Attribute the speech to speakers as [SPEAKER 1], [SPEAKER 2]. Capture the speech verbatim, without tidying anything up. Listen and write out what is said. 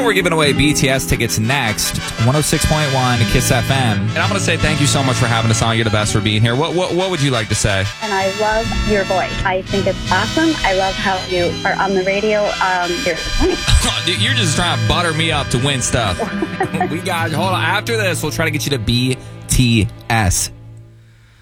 [SPEAKER 1] we're giving away B T S tickets next. one oh six point one Kiss F M. And I'm going to say thank you so much for having us on. You're the best for being here. What, what what would you like to say?
[SPEAKER 2] And I love your voice. I think it's awesome. I love how you are on the radio. Um, you're funny.
[SPEAKER 1] You're just trying to butter me up to win stuff. We got, hold on. After this, we'll try to get you to B T S